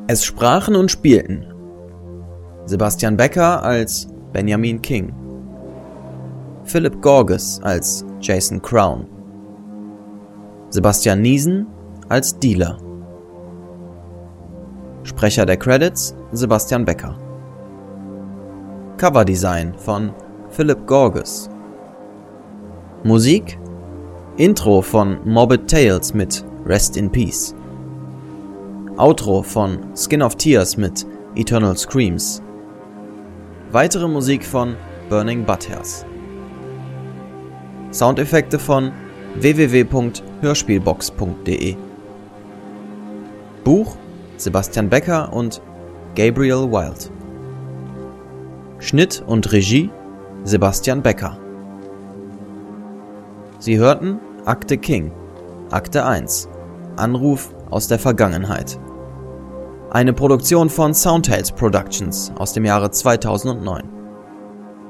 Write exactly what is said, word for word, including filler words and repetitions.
Es sprachen und spielten Sebastian Becker als Benjamin King, Philip Gorges als Jason Crown, Sebastian Niesen als Dealer. Sprecher der Credits Sebastian Becker. Coverdesign von Philip Gorges. Musik Intro von Morbid Tales mit Rest in Peace. Outro von Skin of Tears mit Eternal Screams. Weitere Musik von Burning Butthairs. Soundeffekte von w w w punkt hörspielbox punkt de. Buch Sebastian Becker und Gabriel Wild. Schnitt und Regie Sebastian Becker. Sie hörten Akte King, Akte eins, Anruf aus der Vergangenheit. Eine Produktion von Soundtales Productions aus dem Jahre zweitausendneun.